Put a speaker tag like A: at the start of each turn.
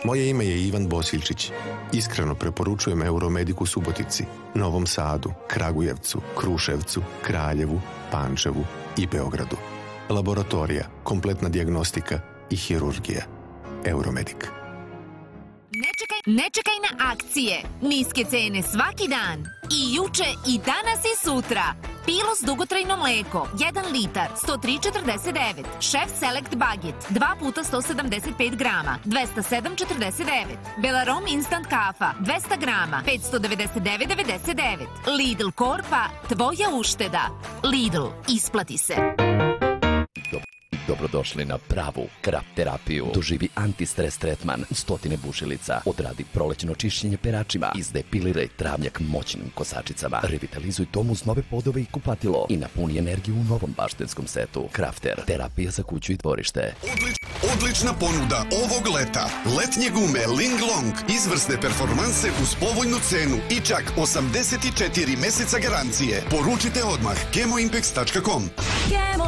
A: Moje ime je Ivan Bosiljčić. Iskreno preporučujem Euromedic u Subotici, Novom Sadu, Kragujevcu, Kruševcu, Kraljevu, Pančevu i Beogradu. Laboratorija, kompletna dijagnostika i hirurgija. Euromedic.
B: Ne čekaj na akcije. Niske cene svaki dan. I juče, i danas, i sutra. Pilos dugotrajno mleko, 1 litar, 103,49. Chef Select Baget, 2 puta 175 grama, 207,49. Belarom Instant kafa, 200 grama, 599,99. Lidl Korpa, tvoja ušteda. Lidl, isplati se.
C: Dobrodošli na pravu krap terapiju. Doživi antistres tretman, 100 bušilica. Odradi prolećno čišćenje peračima. Izdepiliraj travnjak moćnim kosačicama. Revitalizuj tom uz nove podove i kupatilo. I napuni energiju u novom baštenskom setu. Crafter, terapija za kuću i dvorište.
D: Odlična ponuda ovog leta. Letnje gume Ling Long. Izvrsne performanse uz povoljnu cenu i čak 84 meseca garancije. Poručite odmah chemoimpex.com.